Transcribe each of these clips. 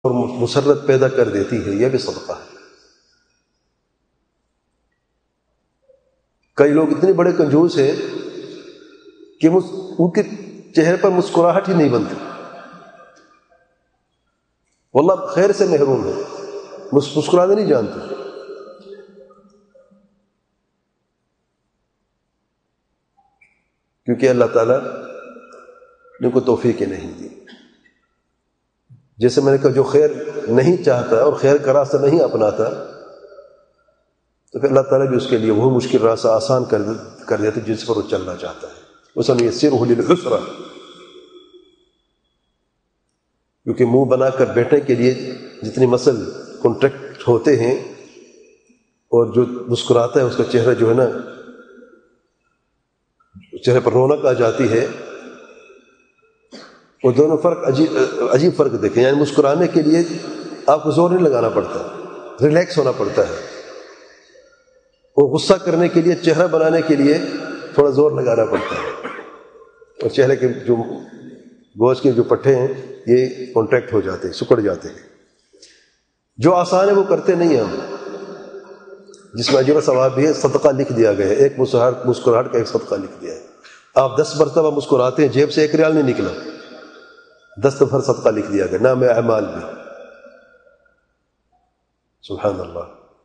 اور مسرت پیدا کر دیتی ہے، یہ بھی صدقہ ہے۔ کئی لوگ اتنے بڑے کنجوس ہیں کہ ان کے چہرے پر مسکراہٹ ہی نہیں بنتی، واللہ خیر سے محروم ہے، مسکرانے نہیں جانتے۔ کیونکہ اللہ تعالیٰ نے کو توفیق نہیں دی۔ جیسے میں نے کہا، جو خیر نہیں چاہتا اور خیر کا راستہ نہیں اپناتا، تو پھر اللہ تعالیٰ بھی اس کے لیے وہ مشکل راستہ آسان کر دیتا جس پر وہ چلنا چاہتا ہے۔ وَسَنُيَسِّرُهُ لِلْعُسْرَى، کیونکہ منہ بنا کر بیٹھنے کے لیے جتنے مسل کانٹریکٹ ہوتے ہیں، اور جو مسکراتا ہے اس کا چہرہ جو ہے نا، چہرے پر رونق آ جاتی ہے، وہ دونوں فرق عجیب فرق دیکھیں۔ یعنی مسکرانے کے لیے آپ کو زور نہیں لگانا پڑتا، ریلیکس ہونا پڑتا ہے، اور غصہ کرنے کے لیے، چہرہ بنانے کے لیے تھوڑا زور لگانا پڑتا ہے، اور چہرے کے جو گوشت کے جو پٹھے ہیں یہ کانٹریکٹ ہو جاتے ہیں، سکڑ جاتے ہیں۔ جو آسان ہے وہ کرتے نہیں ہم، جس میں اجر و ثواب بھی ہے، صدقہ لکھ دیا گیا ہے، ایک مسکراہٹ کا ایک صدقہ لکھ دیا ہے۔ آپ 10 مرتبہ مسکراتے ہیں، جیب سے 1 ریال نہیں نکلا، 10 دفعہ صدقہ لکھ دیا گیا، نام اعمال بھی۔ سبحان اللہ۔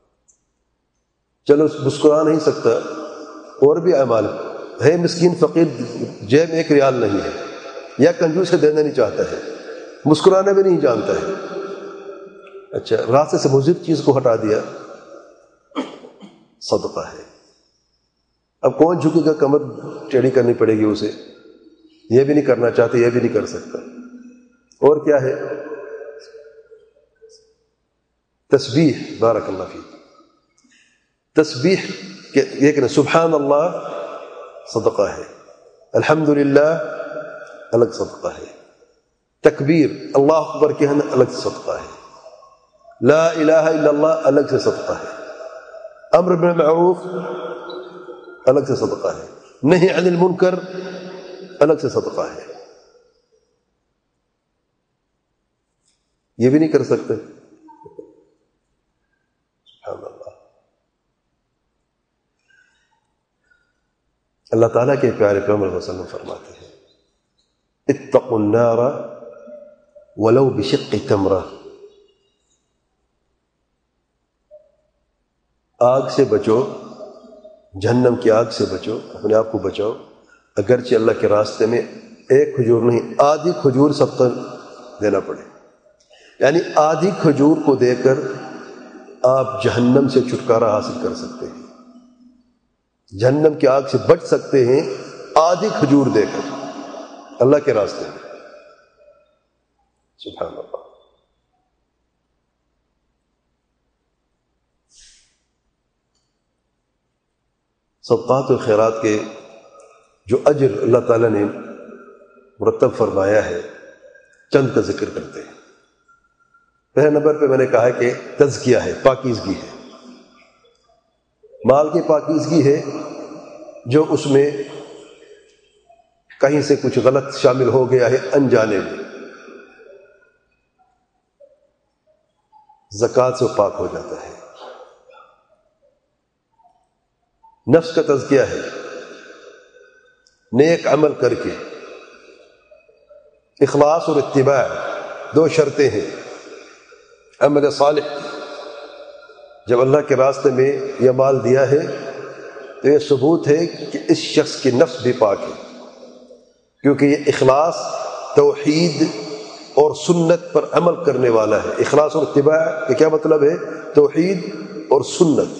چلو مسکرا نہیں سکتا، اور بھی اعمال ہے، مسکین فقیر جیب میں 1 ریال نہیں ہے، یا کنجوس سے دینا نہیں چاہتا ہے، مسکرانا بھی نہیں جانتا ہے، اچھا راستے سے مضر چیز کو ہٹا دیا، صدقہ ہے۔ اب کون جھکے گا، کمر ٹیڑھی کرنی پڑے گی اسے، یہ بھی نہیں کرنا چاہتے، یہ بھی نہیں کر سکتا۔ اور کیا ہے؟ تسبیح، بارک اللہ فیک۔ تسبیح یہ کہ سبحان اللہ صدقہ ہے، الحمدللہ الگ صدقہ ہے، تکبیر اللہ اکبر کہنا الگ صدقہ ہے، لا الہ الا اللہ الگ سے صدقہ ہے، امر بالمعروف الگ سے صدقہ ہے، نہی عن المنکر الگ سے صدقہ ہے۔ یہ بھی نہیں کر سکتے، سبحان اللہ۔ اللہ تعالیٰ کے پیارے پیغمبر صلی اللہ علیہ وسلم فرماتے ہیں، اتقوا النار ولو بشق تمرہ، آگ سے بچو، جہنم کی آگ سے بچو، اپنے آپ کو بچاؤ، اگرچہ اللہ کے راستے میں 1 کھجور نہیں، آدھی کھجور صدقہ دینا پڑے، یعنی آدھی کھجور کو دے کر آپ جہنم سے چھٹکارا حاصل کر سکتے ہیں، جہنم کی آگ سے بچ سکتے ہیں آدھی کھجور دے کر اللہ کے راستے میں۔ سبحان اللہ۔ صدقات و خیرات کے جو اجر اللہ تعالیٰ نے مرتب فرمایا ہے، چند کا ذکر کرتے ہیں۔ پہلے نمبر پہ میں نے کہا کہ تزکیہ ہے، پاکیزگی ہے، مال کی پاکیزگی ہے، جو اس میں کہیں سے کچھ غلط شامل ہو گیا ہے انجانے میں، زکوٰۃ سے پاک ہو جاتا ہے۔ نفس کا تزکیہ ہے، نیک عمل کر کے، اخلاص اور اتباع 2 شرطیں ہیں عمل صالح۔ جب اللہ کے راستے میں یہ مال دیا ہے تو یہ ثبوت ہے کہ اس شخص کی نفس بھی پاک ہے، کیونکہ یہ اخلاص، توحید اور سنت پر عمل کرنے والا ہے۔ اخلاص اور اتباع کا کیا مطلب ہے؟ توحید اور سنت،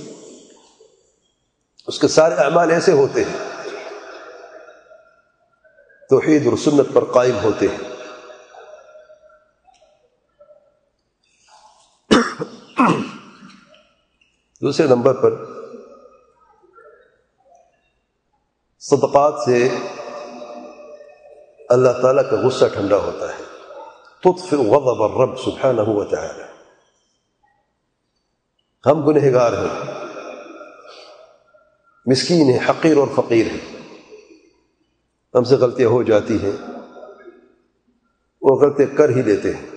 اس کے سارے اعمال ایسے ہوتے ہیں، توحید اور سنت پر قائم ہوتے ہیں۔ دوسرے نمبر پر صدقات سے اللہ تعالیٰ کا غصہ ٹھنڈا ہوتا ہے، تطفئ غضب الرب سبحانہ وتعالی۔ ہم گنہگار ہیں، مسکین ہیں، حقیر اور فقیر ہیں، ہم سے غلطیاں ہو جاتی ہیں، وہ غلطیاں کر ہی لیتے ہیں،